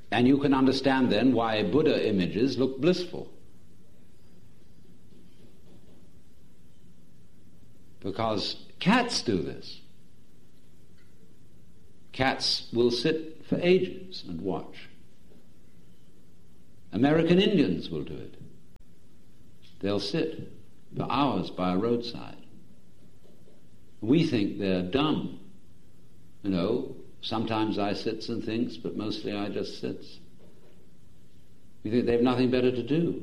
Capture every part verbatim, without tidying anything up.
And you can understand then why Buddha images look blissful. Because cats do this. Cats will sit for ages and watch. American Indians will do it. They'll sit for hours by a roadside. We think they're dumb. You know, sometimes I sits and thinks, but mostly I just sits. We think they have nothing better to do.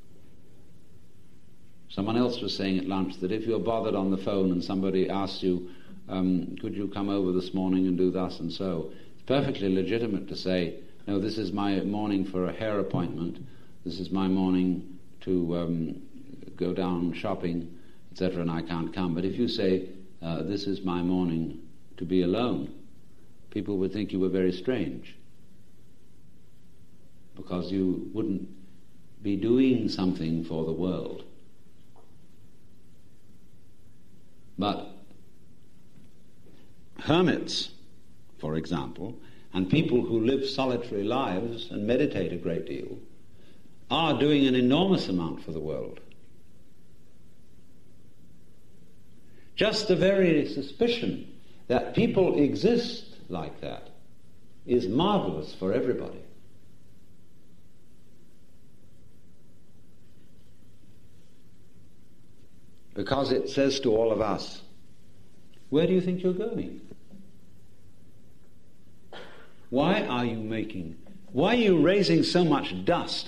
Someone else was saying at lunch that if you're bothered on the phone and somebody asks you, um, could you come over this morning and do thus and so, it's perfectly legitimate to say, no, this is my morning for a hair appointment, this is my morning to um, go down shopping, et cetera, and I can't come. But if you say, uh, this is my morning to be alone, people would think you were very strange, because you wouldn't be doing something for the world. But hermits, for example, and people who live solitary lives and meditate a great deal, are doing an enormous amount for the world. Just the very suspicion that people exist like that is marvelous for everybody. Because it says to all of us, where do you think you're going? Why are you making, why are you raising so much dust?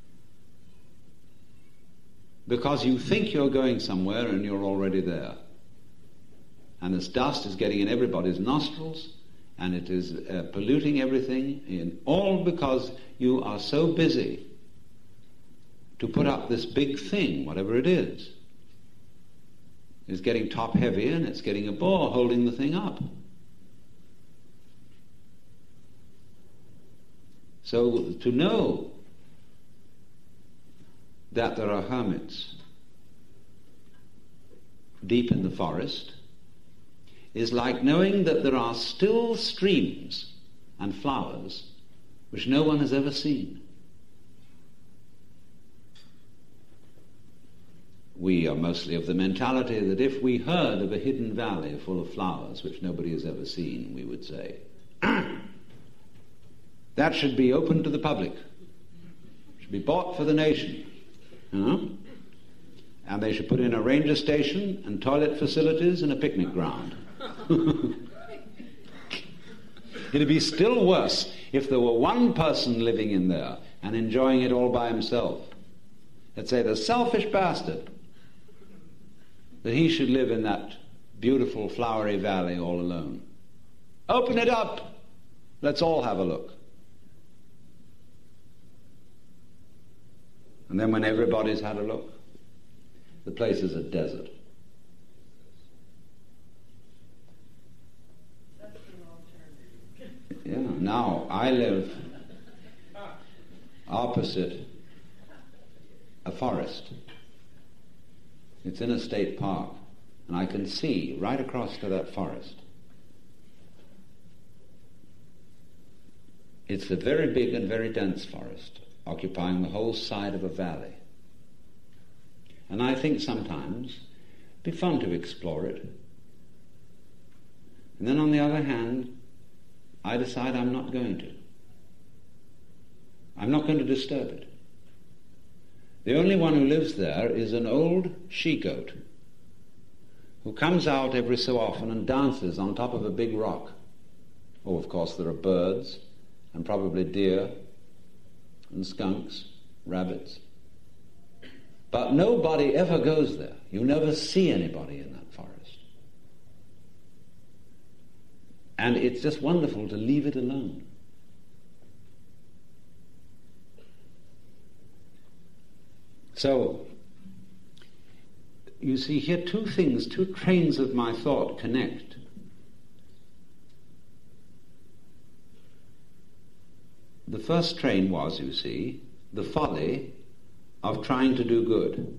Because you think you're going somewhere and you're already there. And this dust is getting in everybody's nostrils, and it is uh, polluting everything, in, all because you are so busy to put up this big thing, whatever it is. It's getting top heavy and it's getting a bore holding the thing up. So to know that there are hermits deep in the forest is like knowing that there are still streams and flowers which no one has ever seen. We are mostly of the mentality that if we heard of a hidden valley full of flowers which nobody has ever seen, we would say, that should be open to the public, should be bought for the nation, you know? And they should put in a ranger station and toilet facilities and a picnic ground. It'd be still worse if there were one person living in there and enjoying it all by himself. Let's say the selfish bastard, that he should live in that beautiful flowery valley all alone. Open it up. Let's all have a look. And then when everybody's had a look, the place is a desert. Yeah, now I live opposite a forest. It's in a state park, and I can see right across to that forest. It's a very big and very dense forest, occupying the whole side of a valley. And I think sometimes it'd be fun to explore it. And then on the other hand, I decide I'm not going to. I'm not going to disturb it. The only one who lives there is an old she-goat who comes out every so often and dances on top of a big rock. Oh, of course, there are birds and probably deer and skunks, rabbits. But nobody ever goes there. You never see anybody in that forest. And it's just wonderful to leave it alone. So, you see here two things, two trains of my thought connect. The first train was, you see, the folly of trying to do good.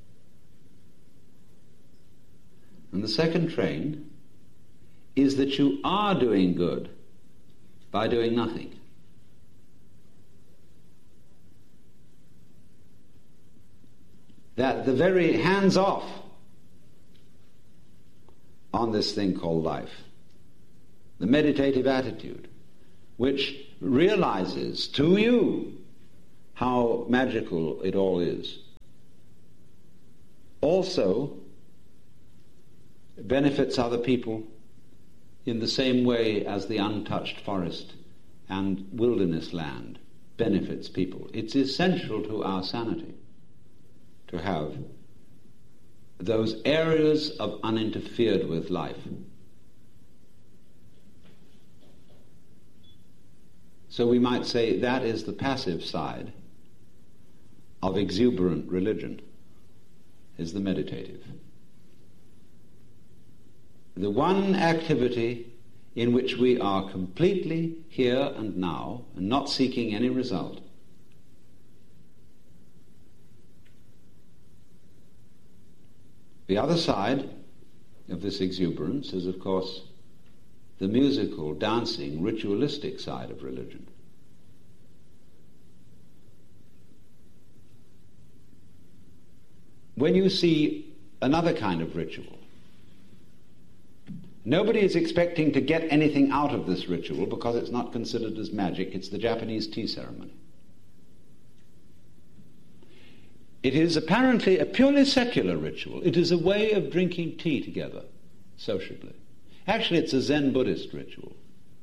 And the second train is that you are doing good by doing nothing. that the very hands-off on this thing called life, the meditative attitude, which realizes to you how magical it all is, also benefits other people in the same way as the untouched forest and wilderness land benefits people. It's essential to our sanity to have those areas of uninterfered with life. So we might say that is the passive side of exuberant religion, is the meditative. The one activity in which we are completely here and now and not seeking any result. The other side of this exuberance is, of course, the musical, dancing, ritualistic side of religion. When you see another kind of ritual, nobody is expecting to get anything out of this ritual because it's not considered as magic. It's the Japanese tea ceremony. It is apparently a purely secular ritual. It is a way of drinking tea together, sociably. Actually, it's a Zen Buddhist ritual.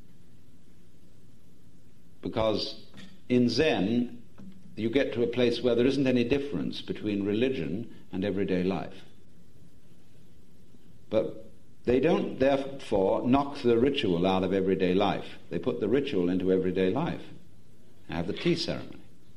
Because in Zen, you get to a place where there isn't any difference between religion and everyday life. But they don't, therefore, knock the ritual out of everyday life. They put the ritual into everyday life and have the tea ceremony.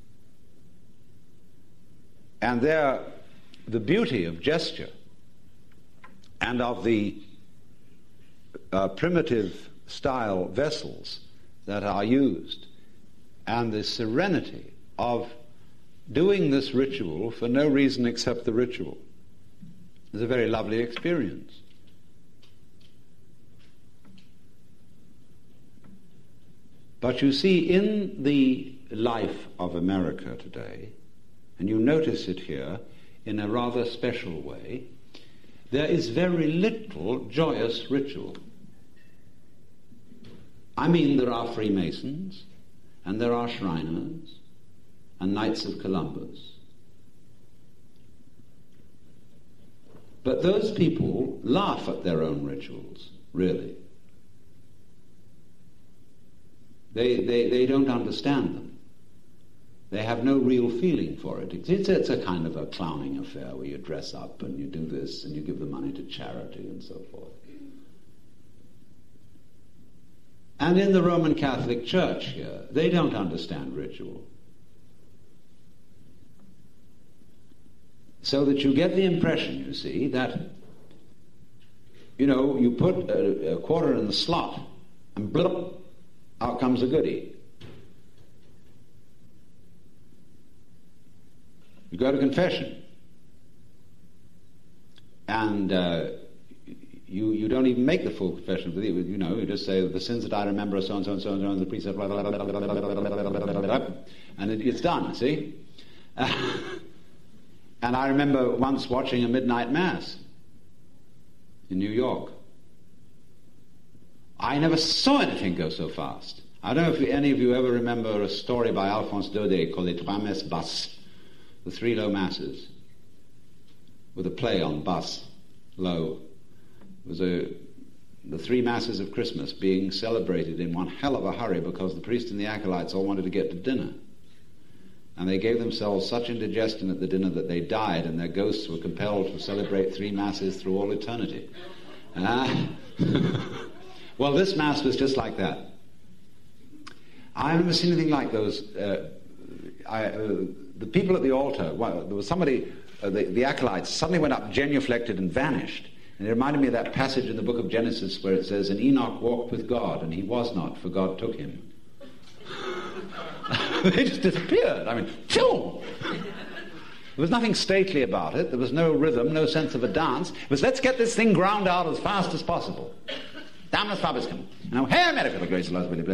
And there, the beauty of gesture and of the uh, primitive style vessels that are used and the serenity of doing this ritual for no reason except the ritual is a very lovely experience. But you see, in the life of America today, and you notice it here in a rather special way, there is very little joyous ritual. I mean, there are Freemasons, and there are Shriners, and Knights of Columbus. But those people laugh at their own rituals, really. They, they, they don't understand them. They have no real feeling for it. It's, it's a kind of a clowning affair where you dress up and you do this and you give the money to charity and so forth. And in the Roman Catholic Church here, they don't understand ritual. So that you get the impression, you see, that, you know, you put a, a quarter in the slot and blip, out comes a goodie. You go to confession, and uh, you you don't even make the full confession. You know, you just say, the sins that I remember are so and so and so and so, and the priest said, blah, blah, blah, blah, blah, blah, blah, and it, it's done, see? Uh, and I remember once watching a midnight mass in New York. I never saw anything go so fast. I don't know if any of you ever remember a story by Alphonse Daudet called Les Trois Messes Basses, the three low masses, with a play on bass, low. It was a, the three masses of Christmas being celebrated in one hell of a hurry because the priest and the acolytes all wanted to get to dinner. And they gave themselves such indigestion at the dinner that they died, and their ghosts were compelled to celebrate three masses through all eternity. Uh, well, this mass was just like that. I've never seen anything like those. Uh, I, uh, the people at the altar, well, there was somebody, uh, the, the acolytes suddenly went up genuflected and vanished. And it reminded me of that passage in the book of Genesis where it says, and Enoch walked with God, and he was not, for God took him. They just disappeared. I mean, phew! There was nothing stately about it. There was no rhythm, no sense of a dance. It was, let's get this thing ground out as fast as possible. Damnus Fabiscum. Now, hey, Mary, for the grace of Allah, the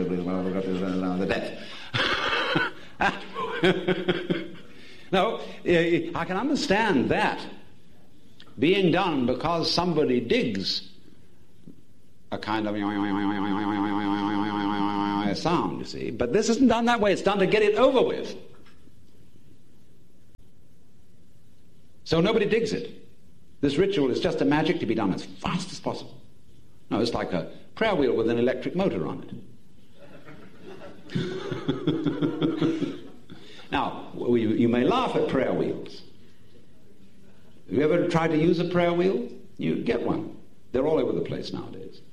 death. No, I can understand that being done because somebody digs a kind of sound, you see. But this isn't done that way. It's done to get it over with. So nobody digs it. This ritual is just a magic to be done as fast as possible. No, it's like a prayer wheel with an electric motor on it. Now, you, you may laugh at prayer wheels. Have you ever tried to use a prayer wheel? You get one. They're all over the place nowadays.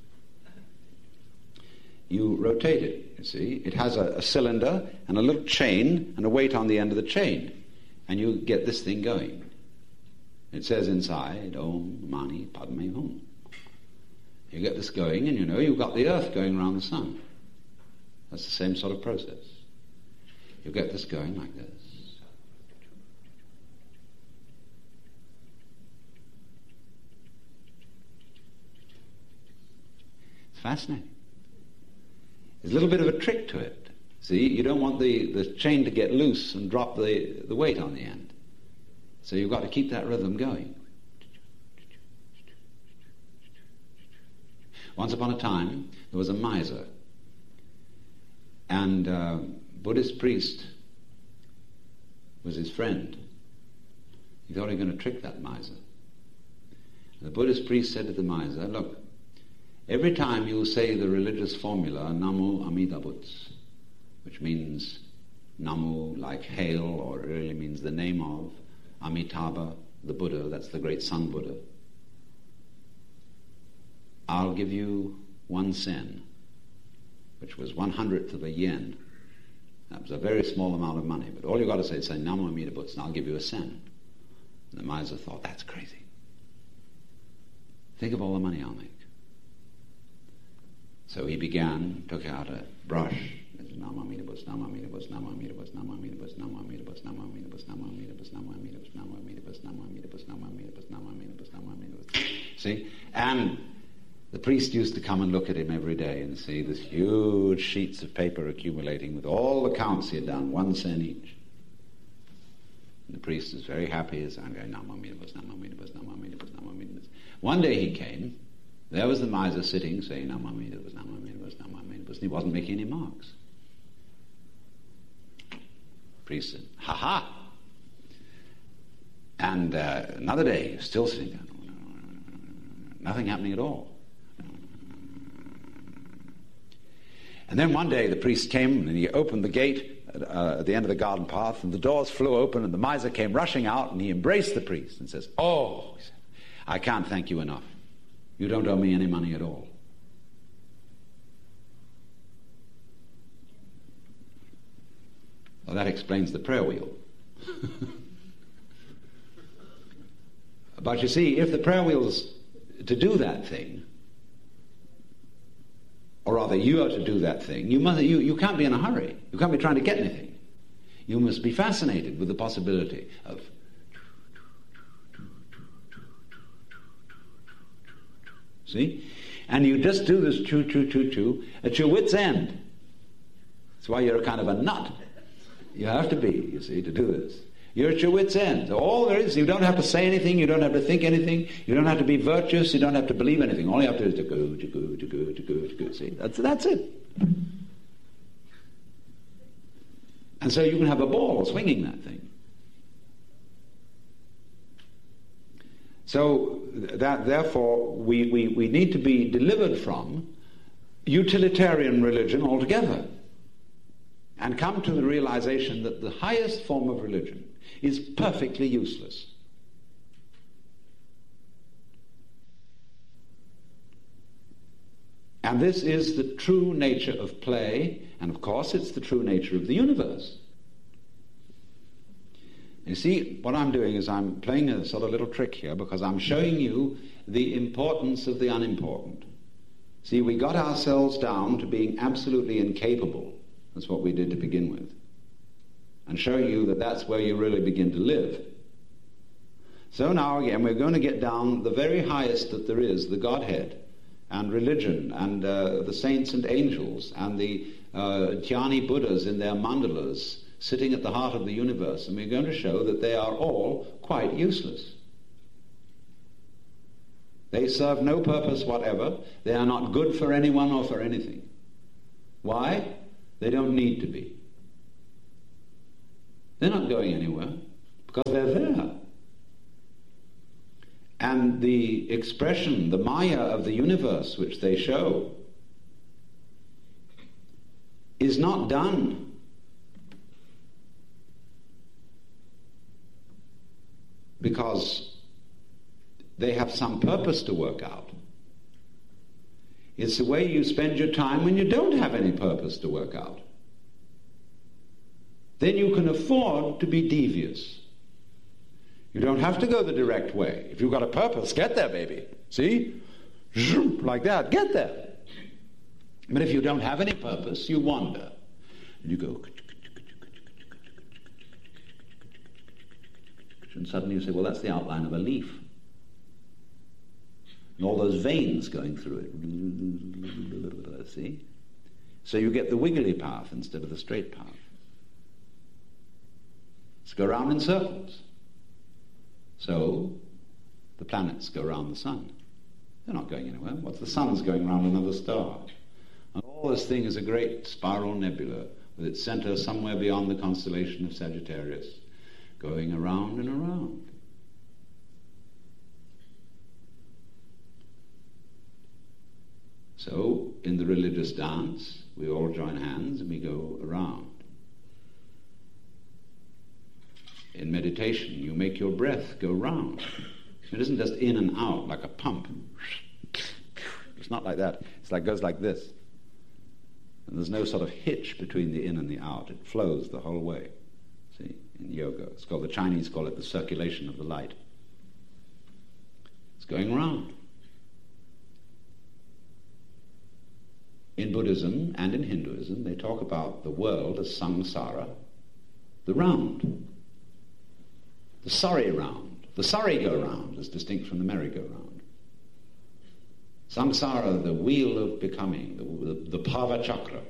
You rotate it, you see. It has a, a cylinder and a little chain and a weight on the end of the chain. And you get this thing going. It says inside, Om Mani Padme Hum. You get this going and you know you've got the earth going around the sun. That's the same sort of process. You get this going like this. It's fascinating. There's a little bit of a trick to it. See, you don't want the, the chain to get loose and drop the, the weight on the end. So you've got to keep that rhythm going. Once upon a time, there was a miser. And a Buddhist priest was his friend. He thought he was going to trick that miser. The Buddhist priest said to the miser, look, every time you say the religious formula, Namo Amida Butsu, which means Namo like hail, or it really means the name of, Amitabha, the Buddha, that's the great Sun Buddha, I'll give you one sen, which was one hundredth of a yen. That was a very small amount of money, but all you got to say is say Namo Amida Butsu, and I'll give you a sen. And the miser thought, that's crazy. Think of all the money I'll make. So he began, took out a brush. Namo Amida Butsu, Namo Amida Butsu, Namo Amida Butsu, Namo Amida Butsu, Namo Amida Butsu, Namo Amida Butsu, Namo Amida Butsu, Namo Amida Butsu, Namo Amida Butsu, Namo Amida Butsu, Namo Amida Butsu, Namo Amida Butsu, Namo Amida Butsu. See? And the priest used to come and look at him every day and see this huge sheets of paper accumulating with all the counts he had done, one sen each. And the priest was very happy as I'm going, Namo Amida Butsu, Namo Amida Butsu, Namo Amida Butsu, Namo Amida Butsu. One day he came, there was the miser sitting saying, Namo Amida Butsu, Namo Amida Butsu, Namo Amida Butsu, and he wasn't making any marks. Priest said, ha ha. And uh, another day, still sitting there, nothing happening at all. And then one day the priest came and he opened the gate at, uh, at the end of the garden path, and the doors flew open and the miser came rushing out, and he embraced the priest and says, oh, he said, I can't thank you enough. You don't owe me any money at all. Well, that explains the prayer wheel. But you see, if the prayer wheel's to do that thing, or rather you are to do that thing, you, must, you, you can't be in a hurry. You can't be trying to get anything. You must be fascinated with the possibility of see? And you just do this choo, choo, choo, choo at your wit's end. That's why you're kind of a nut. You have to be, you see, to do this. You're at your wit's end. All there is, you don't have to say anything, you don't have to think anything, you don't have to be virtuous, you don't have to believe anything. All you have to do is to go, to go, to go, to go, to go. See, that's, that's it. And so you can have a ball swinging that thing. So that therefore we, we, we need to be delivered from utilitarian religion altogether and come to the realization that the highest form of religion is perfectly useless. And this is the true nature of play, and of course it's the true nature of the universe. You see, what I'm doing is I'm playing a sort of little trick here because I'm showing you the importance of the unimportant. See, we got ourselves down to being absolutely incapable. That's what we did to begin with. And show you that that's where you really begin to live. So now again, we're going to get down the very highest that there is, the Godhead, and religion, and uh, the saints and angels, and the uh, Dhyani Buddhas in their mandalas, sitting at the heart of the universe, and we're going to show that they are all quite useless. They serve no purpose whatever. They are not good for anyone or for anything. Why? They don't need to be. They're not going anywhere because they're there. And the expression, the Maya of the universe which they show, is not done because they have some purpose to work out. It's the way you spend your time when you don't have any purpose to work out. Then you can afford to be devious. You don't have to go the direct way. If you've got a purpose, get there, baby. See? Like that, get there. But if you don't have any purpose, you wander. And you go... And suddenly you say, well, that's the outline of a leaf. And all those veins going through it. See? So you get the wiggly path instead of the straight path. Let's go around in circles. So the planets go around the sun. They're not going anywhere. What's the sun's going around another star? And all this thing is a great spiral nebula with its center somewhere beyond the constellation of Sagittarius, going around and around. So, in the religious dance, we all join hands and we go around. In meditation, you make your breath go round. It isn't just in and out like a pump. It's not like that. It's like goes like this. And there's no sort of hitch between the in and the out. It flows the whole way. See, in yoga. It's called, the Chinese call it the circulation of the light. It's going round. In Buddhism and in Hinduism, they talk about the world as samsara, the round. The sorry round. The sorry go round is distinct from the merry-go-round. Samsara, the wheel of becoming, the, the, the Bhava Chakra,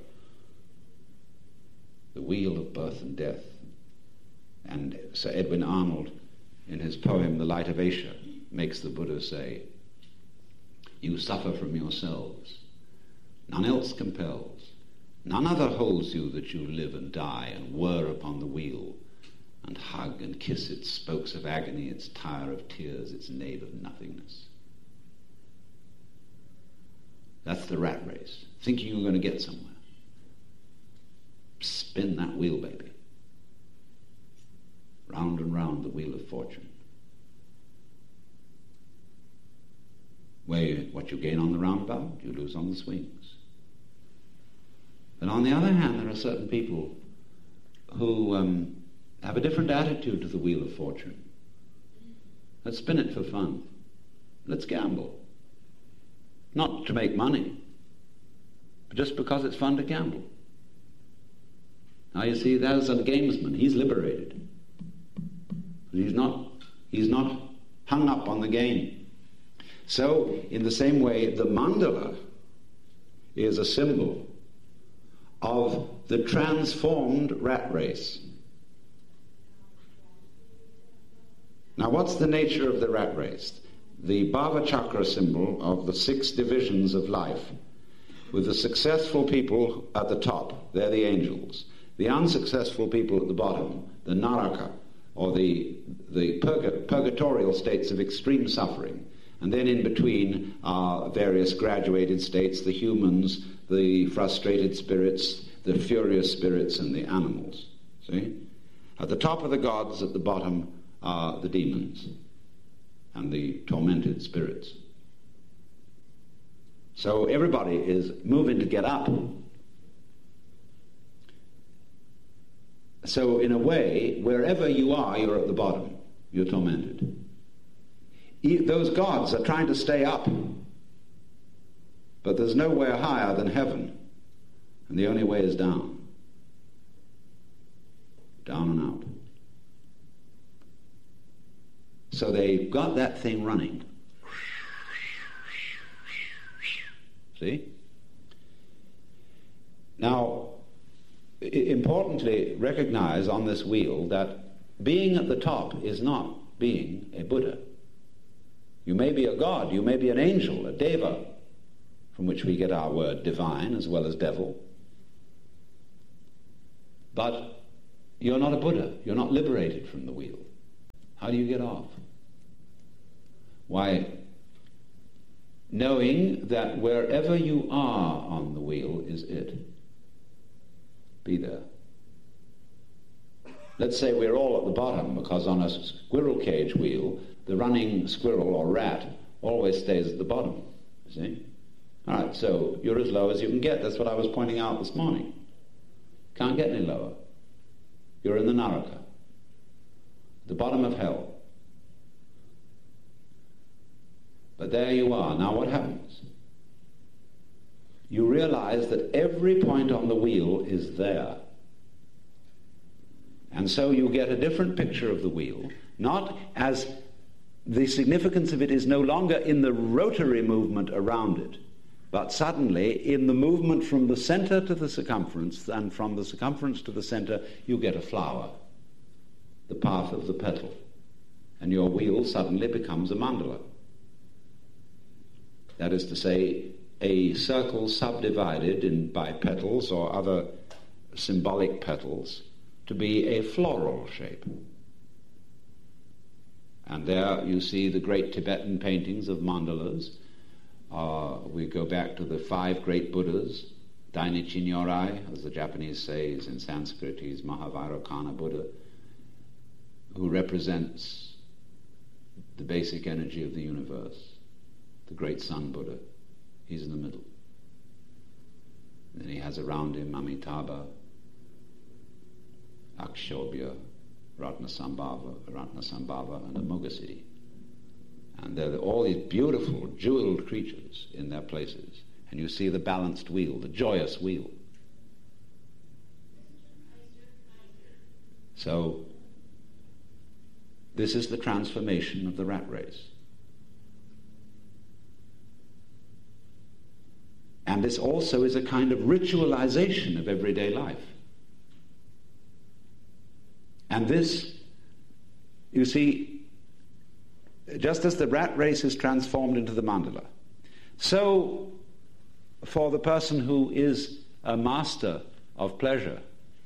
the wheel of birth and death. And Sir Edwin Arnold, in his poem The Light of Asia, makes the Buddha say, you suffer from yourselves. None else compels. None other holds you that you live and die and whir upon the wheel and hug and kiss its spokes of agony, its tire of tears, its nave of nothingness. That's the rat race, thinking you're going to get somewhere. Spin that wheel, baby. Round and round the wheel of fortune. Where you, what you gain on the roundabout, you lose on the swings. But on the other hand, there are certain people who um, have a different attitude to the wheel of fortune. Let's spin it for fun. Let's gamble. Not to make money, but just because it's fun to gamble. Now you see, there's a gamesman. He's liberated. He's not, he's not hung up on the game. So, in the same way, the mandala is a symbol of the transformed rat race. Now, what's the nature of the rat race? The Bhava Chakra symbol of the six divisions of life, with the successful people at the top, they're the angels. The unsuccessful people at the bottom, the naraka, or the, the purga- purgatorial states of extreme suffering. And then in between are various graduated states, the humans, the frustrated spirits, the furious spirits, and the animals. See? At the top are the gods, at the bottom are the demons and the tormented spirits. So everybody is moving to get up. So in a way, wherever you are, you're at the bottom. You're tormented. Those gods are trying to stay up, but there's nowhere higher than heaven, and the only way is down. Down and out. So they've got that thing running. See? Now, importantly recognize on this wheel that being at the top is not being a Buddha. You may be a god, you may be an angel, a deva, from which we get our word divine as well as devil. But you're not a Buddha. You're not liberated from the wheel. How do you get off? Why, knowing that wherever you are on the wheel is it. Be there. Let's say we're all at the bottom, because on a squirrel cage wheel, the running squirrel or rat always stays at the bottom. You see? All right, so you're as low as you can get. That's what I was pointing out this morning. Can't get any lower. You're in the Naraka, the bottom of hell. But there you are. Now what happens? You realize that every point on the wheel is there. And so you get a different picture of the wheel, not as the significance of it is no longer in the rotary movement around it, but suddenly in the movement from the center to the circumference, and from the circumference to the center, you get a flower, the path of the petal, and your wheel suddenly becomes a mandala. That is to say, a circle subdivided in by petals or other symbolic petals to be a floral shape. And there you see the great Tibetan paintings of mandalas. Uh, we go back to the five great Buddhas. Dainichi Nyorai, as the Japanese say, is in Sanskrit, he's Mahavairocana Buddha, who represents the basic energy of the universe. The great Sun Buddha, he's in the middle. And then he has around him Amitabha, Akshobhya, Ratnasambhava, Ratnasambhava, and Amoghasiddhi. And they're all these beautiful, jeweled creatures in their places. And you see the balanced wheel, the joyous wheel. So, this is the transformation of the rat race. And this also is a kind of ritualization of everyday life. And this, you see, just as the rat race is transformed into the mandala, so for the person who is a master of pleasure,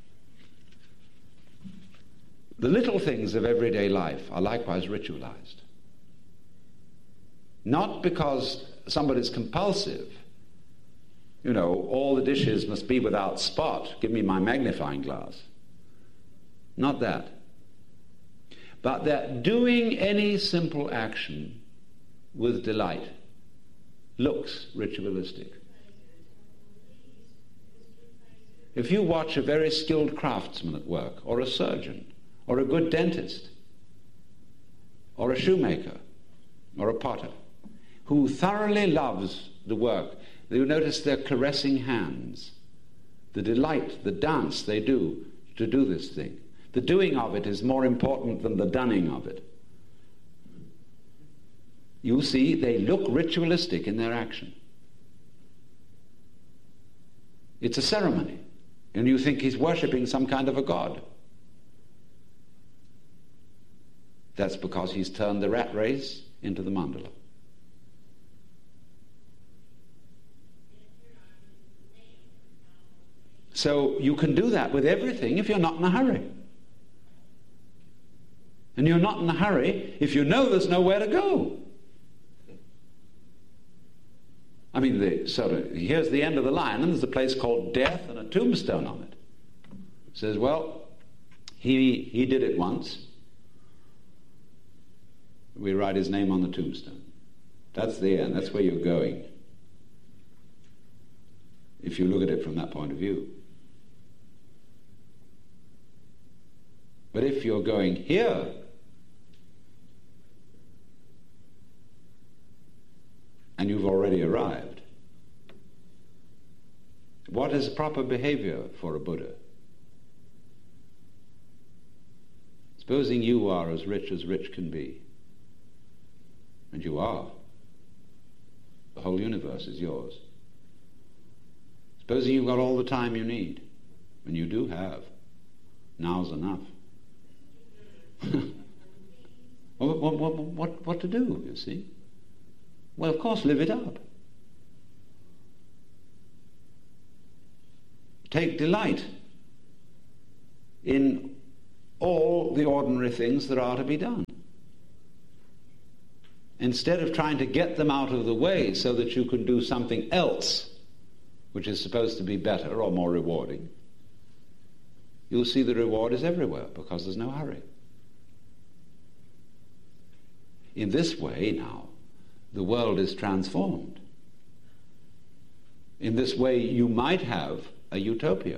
the little things of everyday life are likewise ritualized. Not because somebody's compulsive, you know, all the dishes must be without spot, give me my magnifying glass. Not that. But that doing any simple action with delight looks ritualistic. If you watch a very skilled craftsman at work, or a surgeon, or a good dentist, or a shoemaker, or a potter, who thoroughly loves the work, you notice their caressing hands, the delight, the dance they do to do this thing. The doing of it is more important than the dunning of it. You see, they look ritualistic in their action. It's a ceremony, and you think he's worshipping some kind of a god. That's because he's turned the rat race into the mandala. So you can do that with everything if you're not in a hurry. And you're not in a hurry if you know there's nowhere to go. I mean, the, sort of, here's the end of the line, and there's a place called death and a tombstone on it. It says, well, he, he did it once. We write his name on the tombstone. That's the end. That's where you're going, if you look at it from that point of view. But if you're going here, and you've already arrived, what is proper behavior for a Buddha? Supposing you are as rich as rich can be, and you are, the whole universe is yours. Supposing you've got all the time you need, And you do have. Now's enough. what, what, what, what, what to do, you see? Well, of course, live it up. Take delight in all the ordinary things that are to be done. Instead of trying to get them out of the way so that you can do something else, which is supposed to be better or more rewarding, you'll see the reward is everywhere because there's no hurry. In this way now, the world is transformed. In this way, you might have a utopia.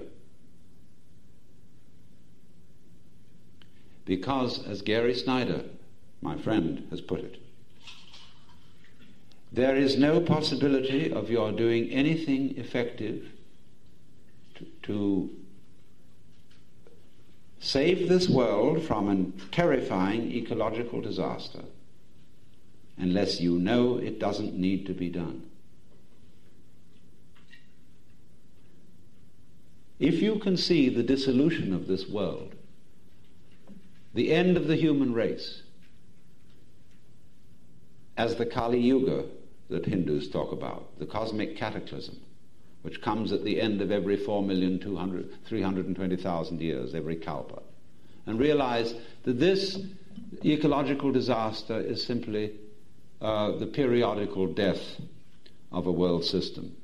Because, as Gary Snyder, my friend, has put it, there is no possibility of your doing anything effective to, to save this world from a terrifying ecological disaster unless you know it doesn't need to be done. If you can see the dissolution of this world, the end of the human race, as the Kali Yuga that Hindus talk about, the cosmic cataclysm, which comes at the end of every four million three hundred twenty thousand years, every kalpa, and realize that this ecological disaster is simply uh, the periodical death of a world system.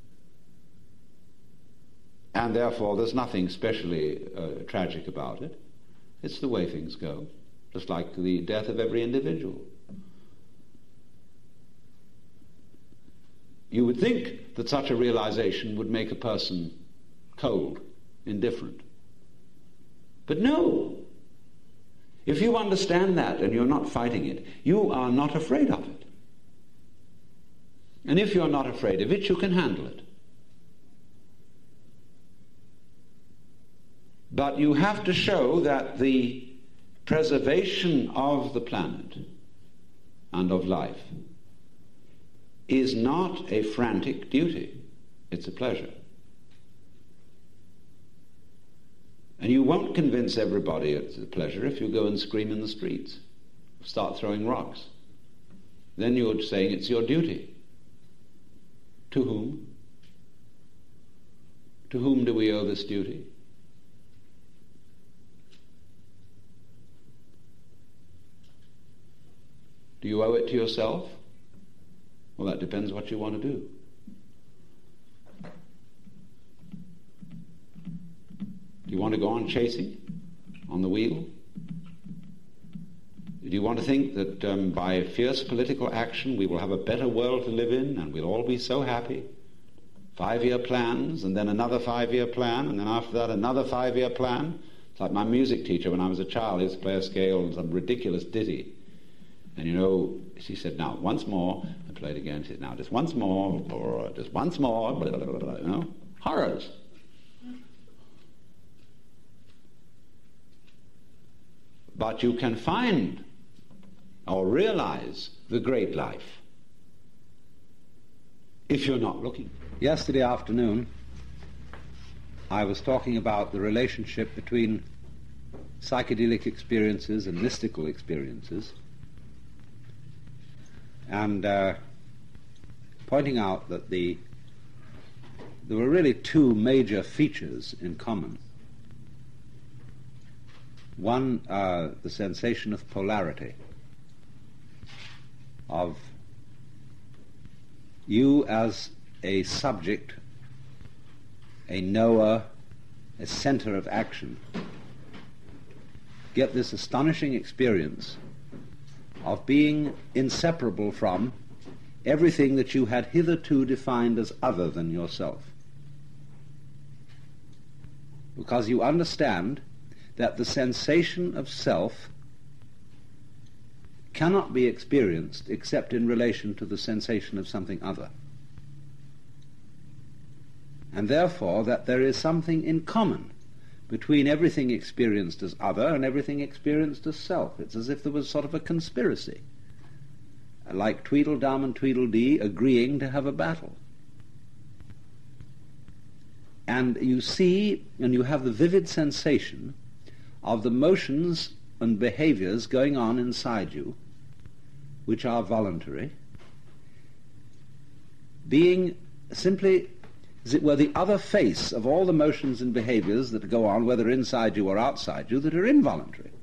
And therefore there's nothing specially uh, tragic about it. It's the way things go, just like the death of every individual. You would think that such a realization would make a person cold, indifferent. But no. If you understand that and you're not fighting it, you are not afraid of it. And if you're not afraid of it, you can handle it. But you have to show that the preservation of the planet and of life is not a frantic duty. It's a pleasure. And you won't convince everybody it's a pleasure if you go and scream in the streets, start throwing rocks. Then you're saying it's your duty. To whom? To whom do we owe this duty? Do you owe it to yourself? Well, that depends what you want to do. Do you want to go on chasing on the wheel? Do you want to think that um, by fierce political action we will have a better world to live in and we'll all be so happy? Five-year plans, and then another five-year plan, and then after that another five-year plan? It's like my music teacher when I was a child. He used to play a scale and some ridiculous ditty. And you know, she said, now, once more, I played again, she said, now, just once more, or just once more, blah, blah, blah, blah, you know, horrors. But you can find or realize the great life if you're not looking. Yesterday afternoon, I was talking about the relationship between psychedelic experiences and mystical experiences, and uh, pointing out that the there were really two major features in common. One, uh, the sensation of polarity, of you as a subject, a knower, a center of action, get this astonishing experience of being inseparable from everything that you had hitherto defined as other than yourself. Because you understand that the sensation of self cannot be experienced except in relation to the sensation of something other. And therefore that there is something in common between everything experienced as other and everything experienced as self. It's as if there was sort of a conspiracy, like Tweedledum and Tweedledee agreeing to have a battle. and you see and you have the vivid sensation of the motions and behaviors going on inside you, which are voluntary, being simply, as it were, the other face of all the motions and behaviors that go on, whether inside you or outside you, that are involuntary.